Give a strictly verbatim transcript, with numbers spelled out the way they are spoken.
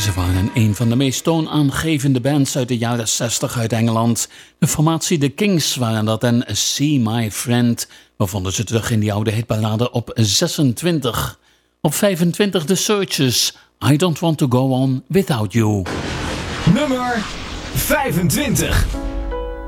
Ze waren een van de meest toonaangevende bands uit de jaren zestig uit Engeland. De formatie The Kings waren dat en See My Friend. We vonden ze terug in die oude hitparade op zesentwintig. Op vijfentwintig The Searchers, I Don't Want To Go On Without You. Nummer vijfentwintig.